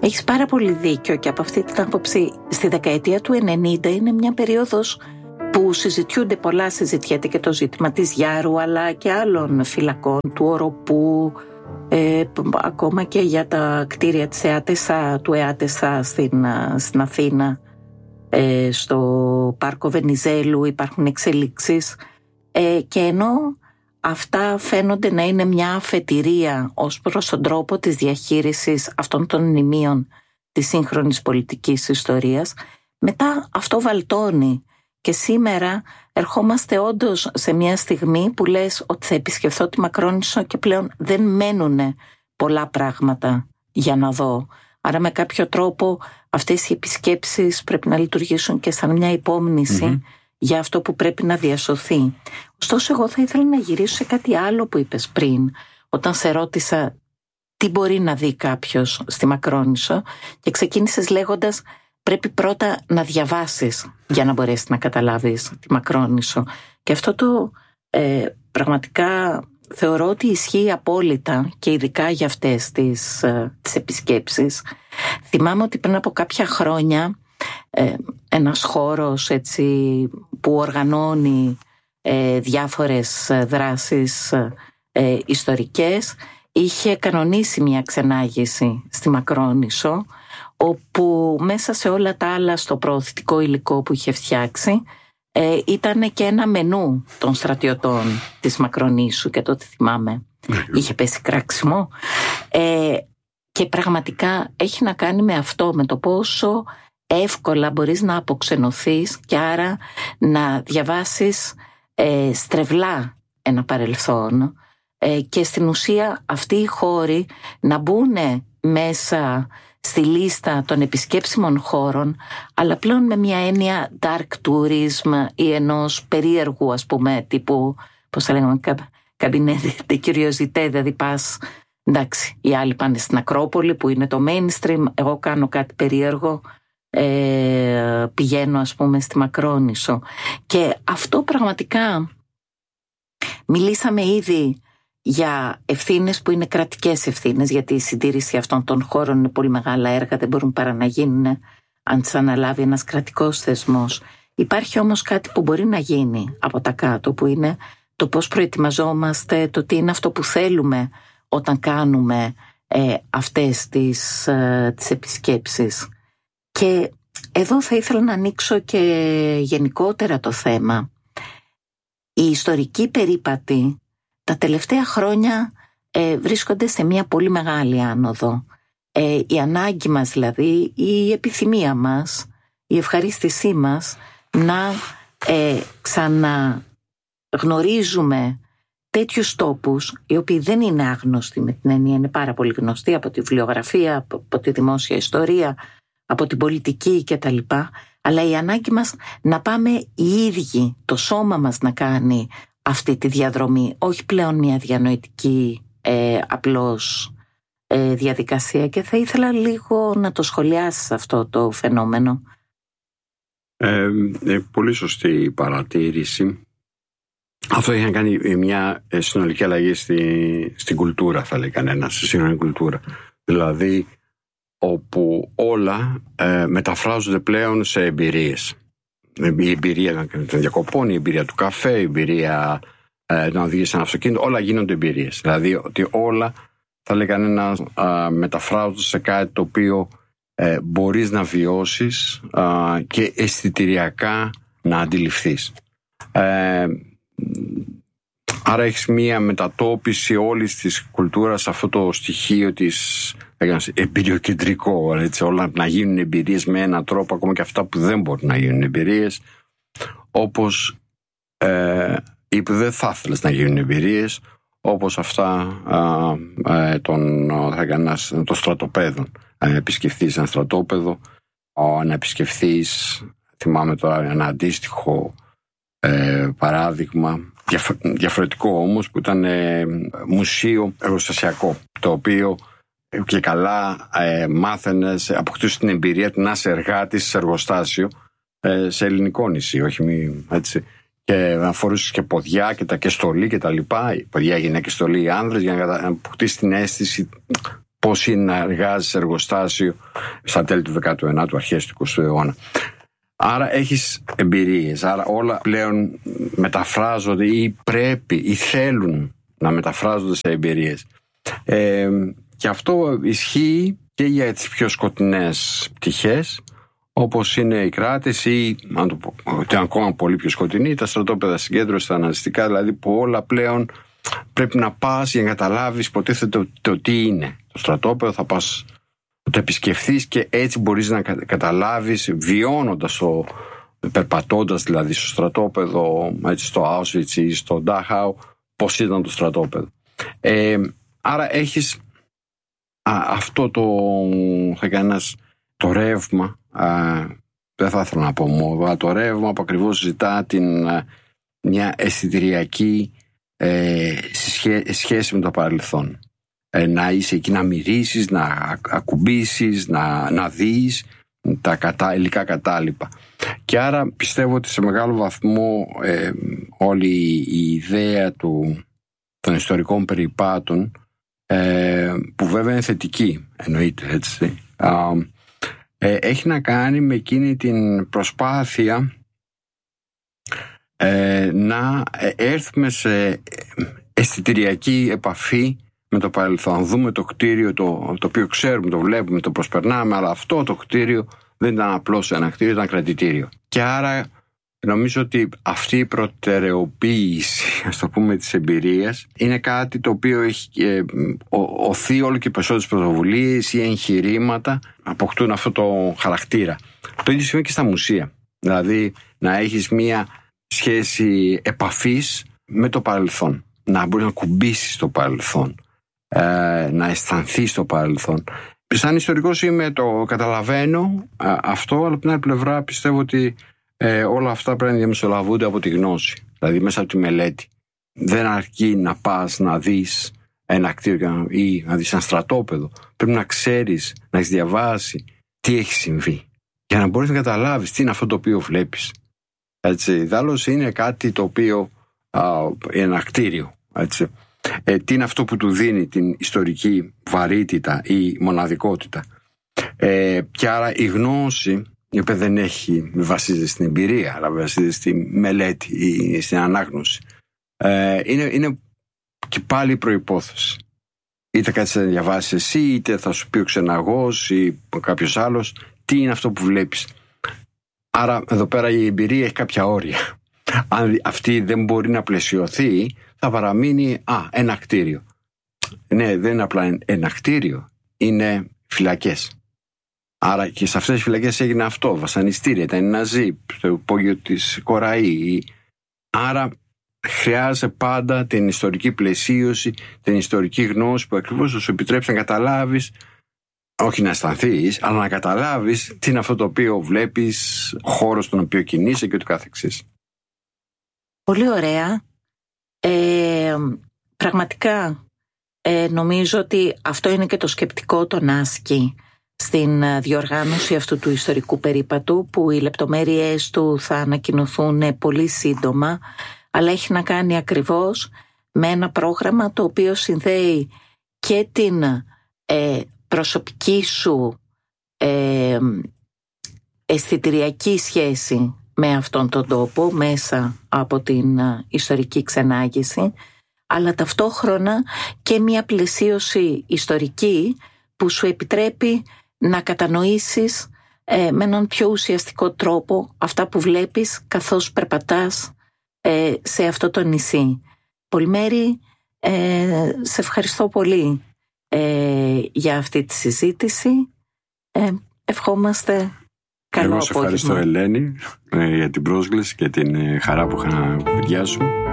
Έχεις πάρα πολύ δίκιο και από αυτή την άποψη στη δεκαετία του 90 είναι μια περίοδος που συζητιέται και το ζήτημα της Γιάρου αλλά και άλλων φυλακών του Οροπού, ακόμα και για τα κτίρια της του ΕΑΤΕΣΑ στην Αθήνα, στο πάρκο Βενιζέλου υπάρχουν εξελίξεις, και ενώ αυτά φαίνονται να είναι μια αφετηρία ως προς τον τρόπο της διαχείρισης αυτών των μνημείων της σύγχρονης πολιτικής ιστορίας, μετά αυτό βαλτώνει και σήμερα ερχόμαστε όντως σε μια στιγμή που λες ότι θα επισκεφθώ τη Μακρόνισσο και πλέον δεν μένουν πολλά πράγματα για να δω. Άρα με κάποιο τρόπο αυτές οι επισκέψεις πρέπει να λειτουργήσουν και σαν μια υπόμνηση για αυτό που πρέπει να διασωθεί. Ωστόσο εγώ θα ήθελα να γυρίσω σε κάτι άλλο που είπες πριν, όταν σε ρώτησα τι μπορεί να δει κάποιος στη Μακρόνισσο και ξεκίνησες λέγοντας πρέπει πρώτα να διαβάσεις για να μπορέσεις να καταλάβεις τη Μακρόνισσο. Και αυτό το πραγματικά θεωρώ ότι ισχύει απόλυτα και ειδικά για αυτές τις επισκέψεις. Θυμάμαι ότι πριν από κάποια χρόνια ένας χώρος έτσι, που οργανώνει διάφορες δράσεις ιστορικές είχε κανονίσει μια ξενάγηση στη Μακρόνισσο, όπου μέσα σε όλα τα άλλα στο προωθητικό υλικό που είχε φτιάξει ήταν και ένα μενού των στρατιωτών της Μακρονήσου, και τότε θυμάμαι είχε πέσει κράξιμο, και πραγματικά έχει να κάνει με αυτό, με το πόσο εύκολα μπορείς να αποξενωθείς και άρα να διαβάσεις στρεβλά ένα παρελθόν, και στην ουσία αυτοί οι χώροι να μπουν μέσα στη λίστα των επισκέψιμων χώρων, αλλά πλέον με μια έννοια dark tourism ή ενός περίεργου, ας πούμε, τύπου, πώς θα λέγαμε, καμπινέτη de curiosité, δηλαδή πας, εντάξει, οι άλλοι πάνε στην Ακρόπολη που είναι το mainstream, εγώ κάνω κάτι περίεργο, πηγαίνω ας πούμε στη Μακρόνισσο. Και αυτό πραγματικά, μιλήσαμε ήδη για ευθύνες που είναι κρατικές ευθύνες, γιατί η συντήρηση αυτών των χώρων είναι πολύ μεγάλα έργα, δεν μπορούν παρά να γίνουν αν τις αναλάβει ένας κρατικός θεσμός. Υπάρχει όμως κάτι που μπορεί να γίνει από τα κάτω, που είναι το πώς προετοιμαζόμαστε, το τι είναι αυτό που θέλουμε όταν κάνουμε αυτές τις επισκέψεις. Και εδώ θα ήθελα να ανοίξω και γενικότερα το θέμα. Οι ιστορικοί περίπατοι τα τελευταία χρόνια βρίσκονται σε μια πολύ μεγάλη άνοδο. Η ανάγκη μας δηλαδή, η επιθυμία μας, η ευχαρίστησή μας να ξαναγνωρίζουμε τέτοιους τόπους, οι οποίοι δεν είναι άγνωστοι με την έννοια, είναι πάρα πολύ γνωστοί από τη βιβλιογραφία, από τη δημόσια ιστορία, από την πολιτική κτλ. Αλλά η ανάγκη μας να πάμε οι ίδιοι, το σώμα μας να κάνει αυτή τη διαδρομή, όχι πλέον μια διανοητική απλώς διαδικασία. Και θα ήθελα λίγο να το σχολιάσεις αυτό το φαινόμενο. Πολύ σωστή παρατήρηση. Αυτό έχει να κάνει μια συνολική αλλαγή στην κουλτούρα, θα λέει κανένας, στη σύγχρονη κουλτούρα. Δηλαδή όπου όλα μεταφράζονται πλέον σε εμπειρίες. Η εμπειρία των διακοπών, η εμπειρία του καφέ, η εμπειρία να οδηγείς σε ένα αυτοκίνητο, όλα γίνονται εμπειρίες. Δηλαδή ότι όλα, θα λέει κανένας, μεταφράζονται σε κάτι το οποίο μπορείς να βιώσεις και αισθητηριακά να αντιληφθείς. Άρα έχεις μία μετατόπιση όλης της κουλτούρας σε αυτό το στοιχείο της εμπειριοκεντρικό, έτσι, όλα να γίνουν εμπειρίες με έναν τρόπο, ακόμα και αυτά που δεν μπορούν να γίνουν εμπειρίες, όπως ή που δεν θα ήθελες να γίνουν εμπειρίες, όπως αυτά των στρατοπέδων. Αν επισκεφθείς ένα στρατόπεδο, να επισκεφθείς, θυμάμαι τώρα ένα αντίστοιχο παράδειγμα, διαφορετικό όμως, που ήταν μουσείο εργοστασιακό, το οποίο και καλά μάθαινες, αποκτήσεις την εμπειρία του να είσαι εργάτης σε εργοστάσιο σε ελληνικό νησί, όχι έτσι. Και να φορούσες και ποδιά και στολή και τα λοιπά. Οι ποδιά, γυναίκες, στολή, οι άνδρες, για να αποκτήσεις την αίσθηση πώς είναι να εργάζεσαι σε εργοστάσιο στα τέλη του 19ου, αρχές του 20ου αιώνα. Άρα έχεις εμπειρίες, άρα όλα πλέον μεταφράζονται ή πρέπει ή θέλουν να μεταφράζονται σε εμπειρίες. Και αυτό ισχύει και για τις πιο σκοτεινές πτυχές, όπως είναι η κράτηση ή, αν το πω, ακόμα πολύ πιο σκοτεινή, τα στρατόπεδα συγκέντρωσης, τα ναζιστικά, δηλαδή που όλα πλέον πρέπει να πας για να καταλάβεις υποτίθεται το τι είναι το στρατόπεδο, θα πας να το επισκεφθείς και έτσι μπορείς να καταλάβεις, βιώνοντας περπατώντας δηλαδή στο στρατόπεδο, έτσι, στο Auschwitz ή στο Dachau, πώς ήταν το στρατόπεδο. Άρα έχεις αυτό το ρεύμα, δεν θα ήθελα να πω μόδα, το ρεύμα που ακριβώς ζητά μια αισθητηριακή σχέση με το παρελθόν. Να είσαι εκεί, να μυρίσεις, να ακουμπήσεις, να δεις τα υλικά κατάλοιπα. Και άρα πιστεύω ότι σε μεγάλο βαθμό όλη η ιδέα των ιστορικών περιπάτων, που βέβαια είναι θετική, εννοείται, έτσι, έχει να κάνει με εκείνη την προσπάθεια να έρθουμε σε αισθητηριακή επαφή με το παρελθόν. Δούμε το κτίριο το οποίο ξέρουμε, το βλέπουμε, το προσπερνάμε, αλλά αυτό το κτίριο δεν ήταν απλώς ένα κτίριο, ήταν κρατητήριο. Και άρα νομίζω ότι αυτή η προτεραιοποίηση, ας το πούμε, της εμπειρίας είναι κάτι το οποίο έχει οθεί όλο και περισσότερες πρωτοβουλίες ή εγχειρήματα αποκτούν αυτό το χαρακτήρα. Το ίδιο συμβαίνει και στα μουσεία. Δηλαδή να έχεις μία σχέση επαφής με το παρελθόν. Να μπορείς να κουμπίσεις το παρελθόν. Να αισθανθείς το παρελθόν. Σαν ιστορικός το καταλαβαίνω αυτό, αλλά από την άλλη πλευρά πιστεύω ότι όλα αυτά πρέπει να διαμεσολαβούνται από τη γνώση, δηλαδή μέσα από τη μελέτη. Δεν αρκεί να πας να δεις ένα κτίριο ή να δεις ένα στρατόπεδο. Πρέπει να ξέρεις, να έχεις διαβάσει τι έχει συμβεί, για να μπορείς να καταλάβεις τι είναι αυτό το οποίο βλέπεις. Δάλλως είναι κάτι το οποίο είναι ένα κτίριο. Έτσι. Τι είναι αυτό που του δίνει την ιστορική βαρύτητα ή μοναδικότητα. Και άρα η γνώση, η οποία δεν βασίζεται στην εμπειρία, αλλά βασίζεται στη μελέτη ή στην ανάγνωση, είναι και πάλι προϋπόθεση. Είτε κάτι θα διαβάσεις εσύ, είτε θα σου πει ο ξεναγός ή κάποιος άλλος, τι είναι αυτό που βλέπεις. Άρα εδώ πέρα η εμπειρία έχει κάποια όρια. Αν αυτή δεν μπορεί να πλαισιωθεί, θα παραμείνει ένα κτίριο. Ναι, δεν είναι απλά ένα κτίριο, είναι φυλακές. Άρα και σε αυτές τις φυλακές έγινε αυτό, βασανιστήρια, ήταν οι Ναζί, στο υπόγειο της Κοραή. Άρα χρειάζεται πάντα την ιστορική πλαισίωση, την ιστορική γνώση που ακριβώς θα σου επιτρέψει να καταλάβεις, όχι να αισθανθείς, αλλά να καταλάβεις τι είναι αυτό το οποίο βλέπεις, ο χώρος στον οποίο κινείσαι και ούτω καθεξής. Πολύ ωραία. Πραγματικά νομίζω ότι αυτό είναι και το σκεπτικό των άσκη στην διοργάνωση αυτού του ιστορικού περίπατου, που οι λεπτομέρειες του θα ανακοινωθούν πολύ σύντομα, αλλά έχει να κάνει ακριβώς με ένα πρόγραμμα το οποίο συνδέει και την προσωπική σου αισθητηριακή σχέση με αυτόν τον τόπο μέσα από την ιστορική ξενάγηση, αλλά ταυτόχρονα και μια πλαισίωση ιστορική που σου επιτρέπει να κατανοήσεις με έναν πιο ουσιαστικό τρόπο αυτά που βλέπεις καθώς περπατάς σε αυτό το νησί. Πολυμέρη, σε ευχαριστώ πολύ για αυτή τη συζήτηση. Ευχόμαστε καλό απόγευμα. Εγώ σε ευχαριστώ, Ελένη, για την πρόσκληση και την χαρά που είχα να βιάσουμε.